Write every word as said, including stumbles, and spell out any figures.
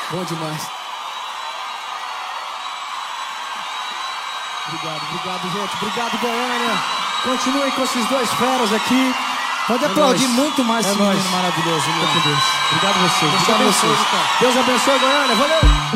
Bom demais. Obrigado, obrigado, gente. Obrigado, Goiânia. Continuem com esses dois feras aqui. Pode é aplaudir nóis. muito mais é esse nóis. menino maravilhoso. Obrigado a vocês. Deus Obrigado a abençoe, vocês. então. Deus abençoe, Goiânia. Valeu.